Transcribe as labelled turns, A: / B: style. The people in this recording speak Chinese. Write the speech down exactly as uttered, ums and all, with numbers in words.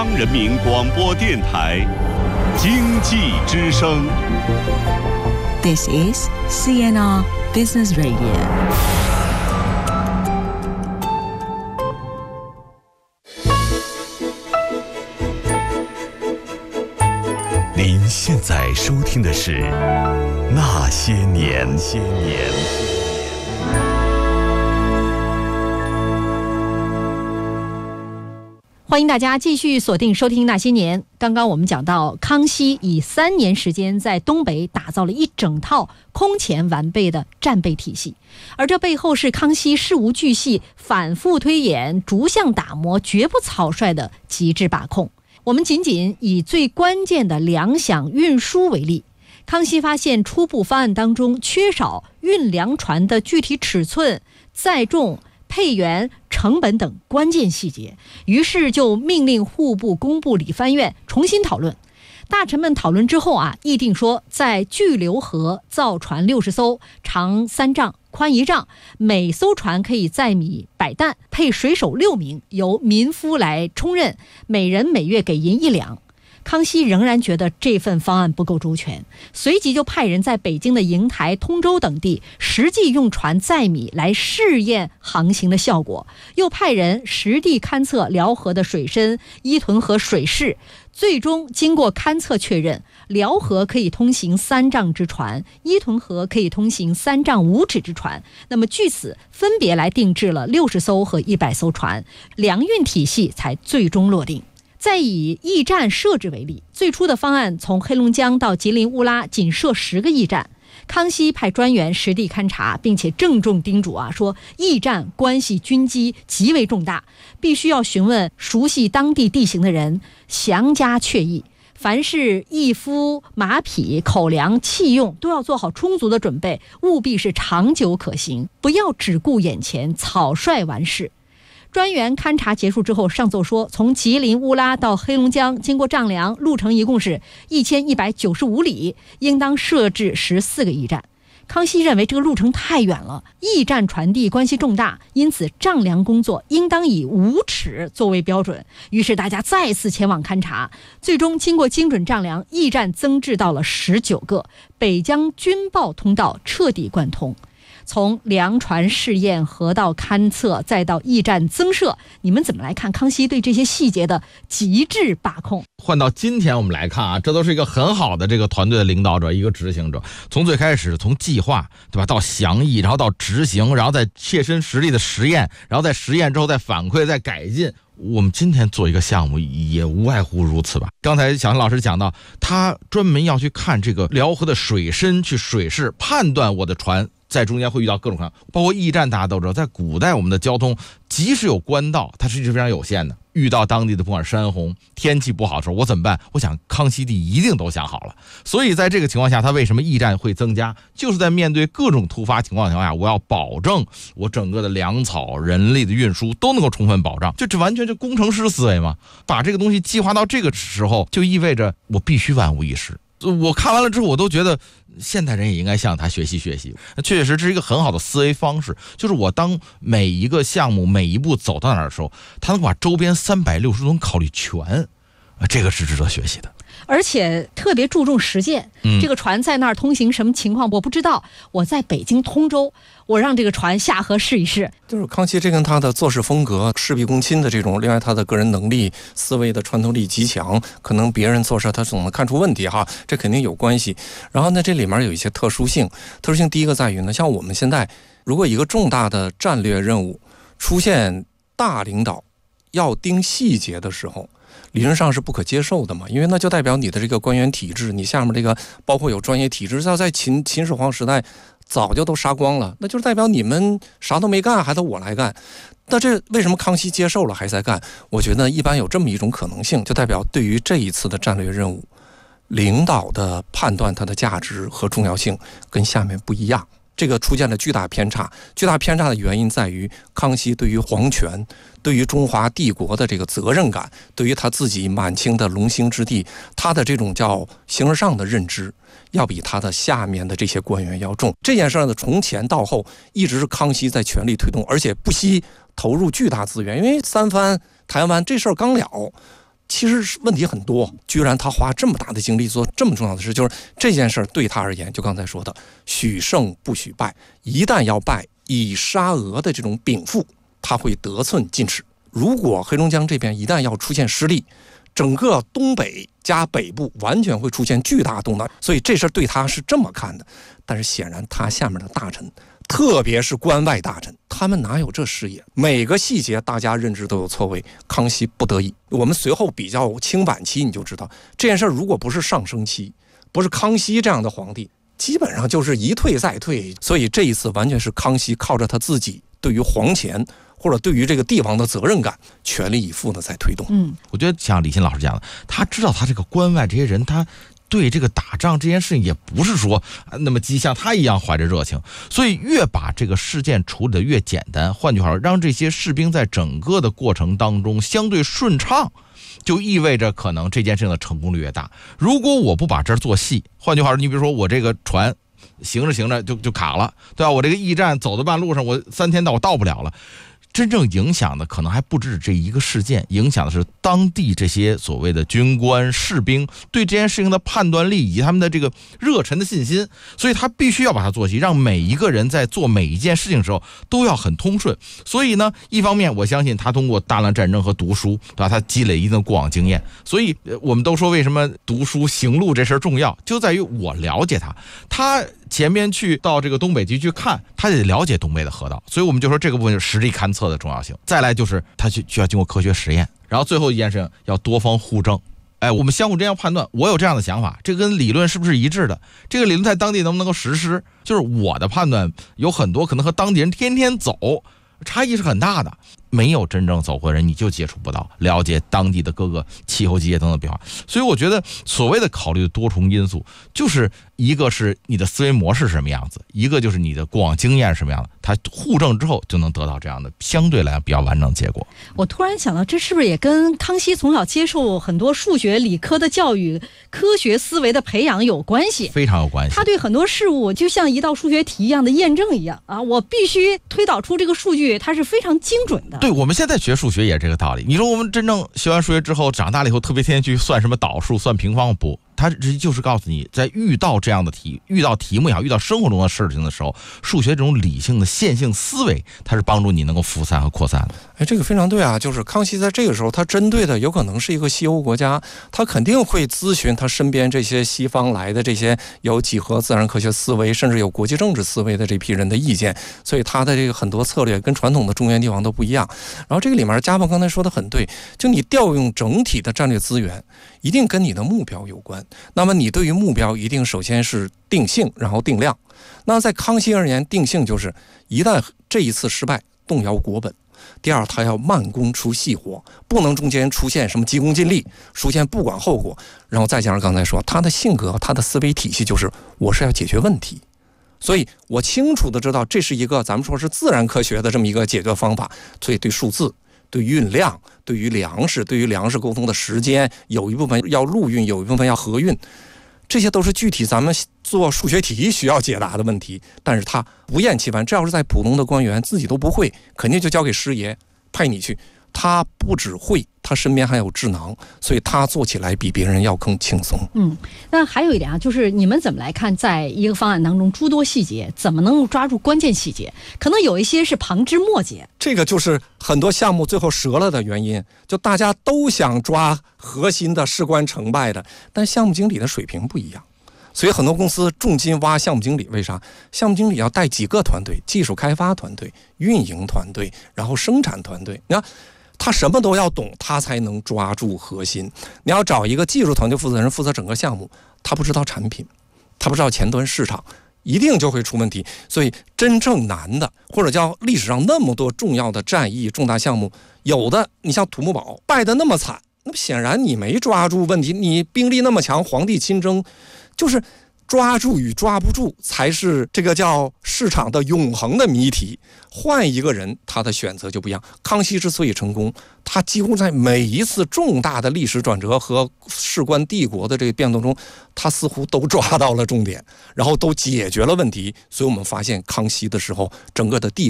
A: 人民广播电台经济之声
B: This is C N R Business Radio。
A: 您现在收听的是那些年些年。
C: 欢迎大家继续锁定收听那些年。刚刚我们讲到，康熙以三年时间在东北打造了一整套空前完备的战备体系，而这背后是康熙事无巨细、反复推演、逐项打磨、绝不草率的极致把控。我们仅仅以最关键的粮饷运输为例，康熙发现初步方案当中缺少运粮船的具体尺寸、载重、配员、成本等关键细节，于是就命令户部、工部、理藩院重新讨论。大臣们讨论之后啊，议定说，在巨流河造船六十艘，长三丈，宽一丈，每艘船可以载米百担，配水手六名，由民夫来充任，每人每月给银一两。康熙仍然觉得这份方案不够周全，随即就派人在北京的瀛台、通州等地实际用船载米来试验航行的效果，又派人实地勘测辽河的水深、伊屯河水势，最终经过勘测确认，辽河可以通行三丈之船，伊屯河可以通行三丈五尺之船。那么据此分别来定制了六十艘和一百艘船，粮运体系才最终落定。再以驿站设置为例，最初的方案从黑龙江到吉林乌拉仅设十个驿站，康熙派专员实地勘察，并且郑重叮嘱啊，说驿站关系军机极为重大，必须要询问熟悉当地地形的人，详加确议。凡是驿夫、马匹、口粮、器用都要做好充足的准备，务必是长久可行，不要只顾眼前，草率完事。专员勘察结束之后上奏说，从吉林乌拉到黑龙江经过丈量，路程一共是一千一百九十五里，应当设置十四个驿站。康熙认为这个路程太远了，驿站传递关系重大，因此丈量工作应当以五尺作为标准。于是大家再次前往勘察，最终经过精准丈量，驿站增至到了十九个，北江军报通道彻底贯通。从粮船试验、河道勘测，再到驿站增设，你们怎么来看康熙对这些细节的极致把控？
D: 换到今天我们来看啊，这都是一个很好的这个团队的领导者，一个执行者，从最开始从计划，对吧，到详议，然后到执行，然后再切身实力的实验，然后在实验之后再反馈、再改进。我们今天做一个项目也无外乎如此吧。刚才小韩老师讲到，他专门要去看这个辽河的水深，去水势判断我的船在中间会遇到各种各样，包括驿站，大家都知道，在古代我们的交通即使有官道，它是非常有限的，遇到当地的不管山洪、天气不好的时候，我怎么办？我想康熙帝一定都想好了。所以在这个情况下，他为什么驿站会增加，就是在面对各种突发情况的情况下，我要保证我整个的粮草、人力的运输都能够充分保障。就这完全是工程师思维嘛，把这个东西计划到这个时候，就意味着我必须万无一失。我看完了之后，我都觉得现代人也应该向他学习学习。确确实这是一个很好的思维方式，就是我当每一个项目每一步走到哪儿的时候，他能把周边三百六十度考虑全，这个是值得学习的。
C: 而且特别注重实践、嗯、这个船在那儿通行什么情况我不知道，我在北京通州，我让这个船下河试一试。
E: 就是康熙这跟他的做事风格、事必躬亲的这种，另外他的个人能力、思维的穿透力极强，可能别人做事他总能看出问题哈，这肯定有关系。然后呢，这里面有一些特殊性，特殊性第一个在于呢，像我们现在如果一个重大的战略任务出现大领导要盯细节的时候，理论上是不可接受的嘛，因为那就代表你的这个官员体制，你下面这个包括有专业体制，要在秦秦始皇时代早就都杀光了，那就是代表你们啥都没干，还得我来干。那这为什么康熙接受了还在干？我觉得一般有这么一种可能性，就代表对于这一次的战略任务，领导的判断它的价值和重要性跟下面不一样。这个出现了巨大偏差，巨大偏差的原因在于康熙对于皇权、对于中华帝国的这个责任感，对于他自己满清的龙兴之地，他的这种叫形而上的认知，要比他的下面的这些官员要重。这件事呢，从前到后一直是康熙在全力推动，而且不惜投入巨大资源，因为三藩、台湾这事儿刚了。 其实问题很多，居然他花这么大的精力做这么重要的事，就是这件事对他而言，就刚才说的，许胜不许败，一旦要败，以沙俄的这种禀赋，他会得寸进尺。如果黑龙江这边一旦要出现失利，整个东北加北部完全会出现巨大动荡，所以这事对他是这么看的。但是显然他下面的大臣，特别是关外大臣，他们哪有这视野？每个细节大家认知都有错位。康熙不得已，我们随后比较清版期，你就知道这件事如果不是上升期，不是康熙这样的皇帝，基本上就是一退再退。所以这一次完全是康熙靠着他自己对于皇权或者对于这个地方的责任感，全力以赴的在推动。
C: 嗯，
D: 我觉得像李欣老师讲的，他知道他这个关外这些人，他对这个打仗这件事情也不是说那么激像他一样怀着热情，所以越把这个事件处理的越简单，换句话说，让这些士兵在整个的过程当中相对顺畅，就意味着可能这件事情的成功率越大。如果我不把这儿做细，换句话说，你比如说我这个船行着行着就就卡了，对吧？我这个驿站走到半路上，我三天到我到不了了。真正影响的可能还不止这一个事件，影响的是当地这些所谓的军官士兵对这件事情的判断力以及他们的这个热忱的信心，所以他必须要把它做细，让每一个人在做每一件事情的时候都要很通顺。所以呢，一方面我相信他通过大量战争和读书，对吧？他积累一定的过往经验，所以我们都说为什么读书行路这事儿重要，就在于我了解他，他前面去到这个东北局去看，他得了解东北的河道，所以我们就说这个部分就是实地勘测的重要性。再来就是他需需要经过科学实验，然后最后一件事情要多方互证。哎，我们相互之间要判断，我有这样的想法，这跟理论是不是一致的？这个理论在当地能不能够实施？就是我的判断有很多可能和当地人天天走差异是很大的，没有真正走过的人，你就接触不到了解当地的各个气候季节等等变化。所以我觉得所谓的考虑的多重因素，就是一个是你的思维模式是什么样子，一个就是你的过往经验是什么样的，它互证之后就能得到这样的相对来讲比较完整的结果。
C: 我突然想到，这是不是也跟康熙从小接受很多数学理科的教育，科学思维的培养有关系？
D: 非常有关系。
C: 他对很多事物就像一道数学题一样的验证一样啊，我必须推导出这个数据，它是非常精准的。
D: 对，我们现在学数学也是这个道理。你说我们真正学完数学之后，长大了以后特别天天去算什么导数、算平方，不，它直接就是告诉你，在遇到这样的题、遇到题目也好、遇到生活中的事情的时候，数学这种理性的线性思维，它是帮助你能够复散和扩散的。
E: 哎，这个非常对啊！就是康熙在这个时候，他针对的有可能是一个西欧国家，他肯定会咨询他身边这些西方来的这些有几何自然科学思维，甚至有国际政治思维的这批人的意见，所以他的这个很多策略跟传统的中原帝王都不一样。然后这个里面，家宝刚才说的很对，就你调用整体的战略资源，一定跟你的目标有关。那么你对于目标一定首先是定性，然后定量。那在康熙而言，定性就是一旦这一次失败，动摇国本。第二，他要慢工出细活，不能中间出现什么急功近利，出现不管后果。然后再加上刚才说，他的性格，他的思维体系就是我是要解决问题，所以我清楚的知道这是一个咱们说是自然科学的这么一个解决方法。所以对数字、对运量、对于粮食、对于粮食沟通的时间，有一部分要陆运，有一部分要河运，这些都是具体咱们做数学题需要解答的问题。但是他不厌其烦，这要是在普通的官员自己都不会，肯定就交给师爷派你去。他不只会，他身边还有智囊，所以他做起来比别人要更轻松。
C: 嗯，那还有一点啊，就是你们怎么来看，在一个方案当中诸多细节，怎么能够抓住关键细节？可能有一些是旁枝末节，
E: 这个就是很多项目最后折了的原因。就大家都想抓核心的事关成败的，但项目经理的水平不一样。所以很多公司重金挖项目经理，为啥？项目经理要带几个团队，技术开发团队、运营团队，然后生产团队。你看他什么都要懂，他才能抓住核心。你要找一个技术团队负责人负责整个项目，他不知道产品，他不知道前端市场，一定就会出问题。所以真正难的，或者叫历史上那么多重要的战役、重大项目，有的你像土木堡败得那么惨，那么显然你没抓住问题。你兵力那么强，皇帝亲征，就是抓住与抓不住才是这个叫市场的永恒的谜题。换一个人，他的选择就不一样。康熙之所以成功，他几乎在每一次重大的历史转折和事关帝国的这个变动中，他似乎都抓到了重点，然后都解决了问题。所以我们发现康熙的时候，整个的帝